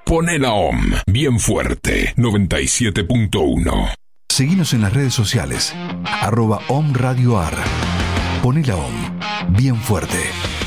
Poné la OM bien fuerte, 97.1. Seguinos en las redes sociales, @OMRadioAR. Poné la OM bien fuerte.